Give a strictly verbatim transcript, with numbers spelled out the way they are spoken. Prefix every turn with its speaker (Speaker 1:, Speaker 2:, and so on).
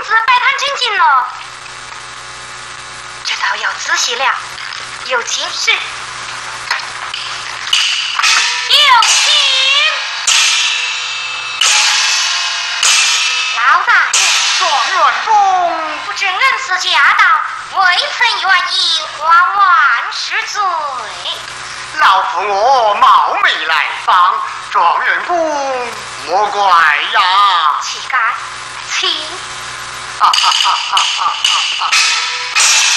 Speaker 1: 子摆摊真紧了，这倒要仔细了。有请是，有请老大人，状元公不知恩师驾到，未曾愿意还万世罪。
Speaker 2: 老夫我冒昧来访，状元公莫怪呀。
Speaker 1: 乞丐，请。
Speaker 2: 哈哈哈哈哈哈！